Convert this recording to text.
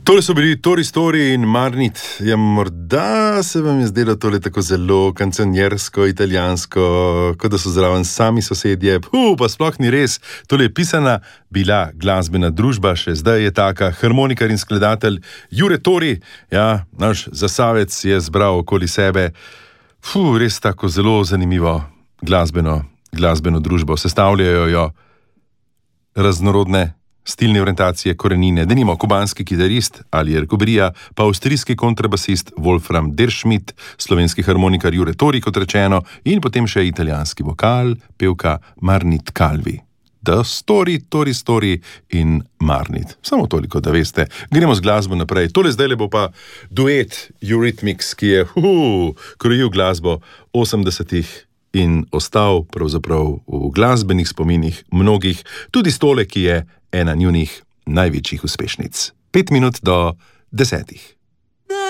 Tole so bili Tori Story in Marnit. Ja, morda se vam je zdelo tole tako zelo kanconjersko, italijansko, kot da so zraven sami sosedje. Pa sploh ni res. Tole je pisana bila glasbena družba, še zdaj je taka, harmonikar in skladatelj Jure Tori. Ja, naš Zasavec je zbral okoli sebe res tako zelo zanimivo glasbeno družbo. Sestavljajo jo raznorodne stilne orientacije, korenine, denimo kubanski kitarist Alier Kubrija, pa avstrijski kontrabasist Wolfram Der Schmidt, slovenski harmonikar Jure Tori, kot rečeno, in potem še italijanski vokal, pevka Marnit Calvi. The Story, Tori Story in Marnit. Samo toliko, da veste. Gremo z glasbo naprej. Tole zdaj bo pa duet Eurythmics, ki je krojil glasbo 80-ih in ostal pravzaprav v glasbenih spominih mnogih, tudi s tole, ki je ena njunih največjih uspešnic. 5 minut do 10.